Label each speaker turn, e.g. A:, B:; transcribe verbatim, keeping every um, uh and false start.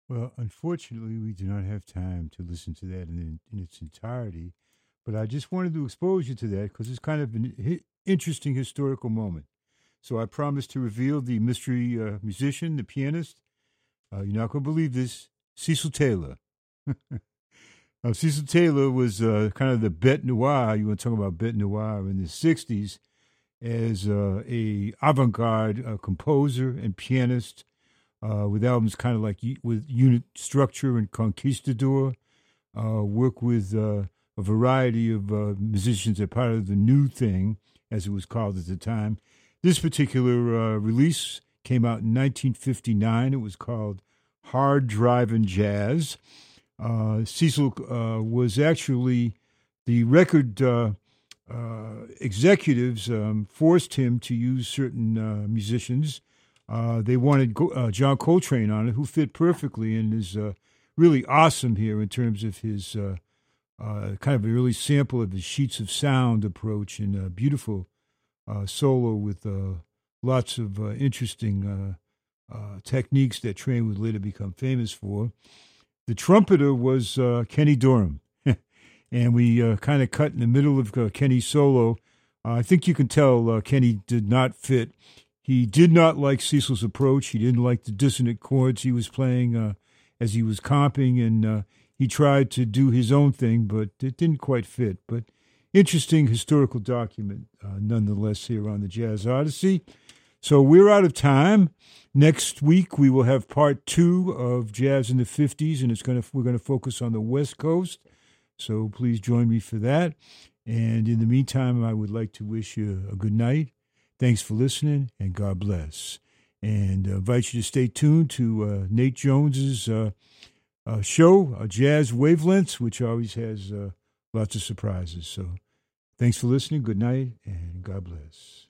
A: Well, unfortunately, we do not have time to listen to that in, in its entirety, but I just wanted to expose you to that because it's kind of an hi- interesting historical moment. So I promised to reveal the mystery uh, musician, the pianist. Uh, you're not going to believe this, Cecil Taylor. Uh, Cecil Taylor was uh, kind of the bête noire. You want to talk about bête noire in the sixties as uh, a avant-garde uh, composer and pianist uh, with albums kind of like with Unit Structure and Conquistador. Uh, work with uh, a variety of uh, musicians that part of the new thing, as it was called at the time. This particular uh, release came out in nineteen fifty-nine. It was called Hard Drivin' Jazz. Uh, Cecil uh, was actually the record uh, uh, executives um, forced him to use certain uh, musicians. Uh, they wanted uh, John Coltrane on it, who fit perfectly and is uh, really awesome here in terms of his uh, uh, kind of an early sample of his sheets of sound approach and a beautiful uh, solo with uh, lots of uh, interesting uh, uh, techniques that Train would later become famous for. The trumpeter was uh, Kenny Dorham, and we uh, kind of cut in the middle of uh, Kenny's solo. Uh, I think you can tell uh, Kenny did not fit. He did not like Cecil's approach. He didn't like the dissonant chords he was playing uh, as he was comping, and uh, he tried to do his own thing, but it didn't quite fit. But interesting historical document, uh, nonetheless, here on the Jazz Odyssey. So we're out of time. Next week we will have part two of Jazz in the fifties, and it's going to we're going to focus on the West Coast. So please join me for that. And in the meantime, I would like to wish you a good night. Thanks for listening, and God bless. And uh, invite you to stay tuned to uh, Nate Jones's uh, uh, show, uh, Jazz Wavelengths, which always has uh, lots of surprises. So thanks for listening. Good night, and God bless.